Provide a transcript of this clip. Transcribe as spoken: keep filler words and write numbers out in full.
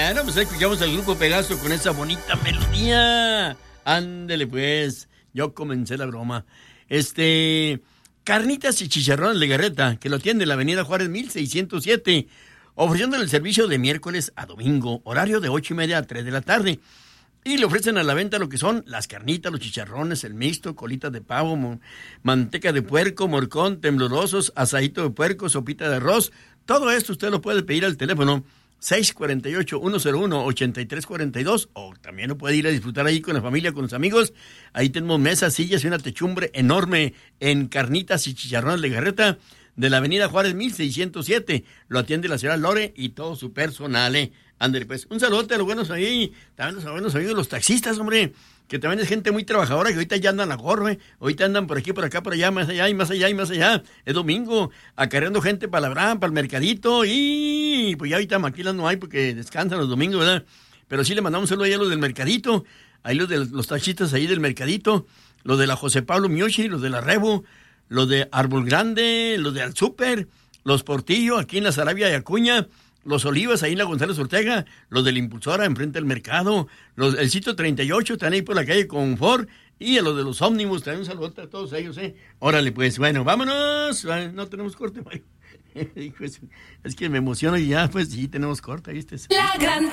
Bueno, pues escuchamos al grupo Pegaso con esa bonita melodía. Ándele pues, yo comencé la broma. Este, carnitas y chicharrones Legarreta, que lo atiende en la avenida Juárez mil seiscientos siete, ofreciéndole el servicio de miércoles a domingo, horario de ocho y media a tres de la tarde. Y le ofrecen a la venta lo que son las carnitas, los chicharrones, el mixto, colitas de pavo, mo- manteca de puerco, morcón, temblorosos, asadito de puerco, sopita de arroz. Todo esto usted lo puede pedir al teléfono seis cuatro ocho, uno cero uno, ocho tres cuatro dos, o también lo puede ir a disfrutar ahí con la familia, con los amigos. Ahí tenemos mesas, sillas y una techumbre enorme en carnitas y chicharrones Legarreta de la avenida Juárez mil seiscientos siete. Lo atiende la señora Lore y todo su personal, ¿eh? Ándale, pues, un saludote a los buenos ahí, también los buenos amigos, los taxistas, hombre, que también es gente muy trabajadora, que ahorita ya andan a gorro, ¿eh? Ahorita andan por aquí, por acá, por allá, más allá y más allá y más allá. Es domingo, acarreando gente para la brava, para el mercadito, y pues ya ahorita maquilas no hay porque descansan los domingos, ¿verdad? Pero sí le mandamos un saludo ahí a los del mercadito, ahí los de los taxistas ahí del mercadito, los de la José Pablo Miochi, los de la Rebo, los de Árbol Grande, los de Al Súper, los Portillo, aquí en la Sarabia y Acuña, los Olivas, ahí en la González Ortega, los de la Impulsora, enfrente del mercado, los, el sitio treinta y ocho, están ahí por la calle Confort, y a los de los ómnibus, también un saludo a todos ellos, ¿eh? Órale, pues, bueno, vámonos, no tenemos corte, Mario. Es que me emociono y ya, pues, sí, tenemos corte, ¿viste? La gran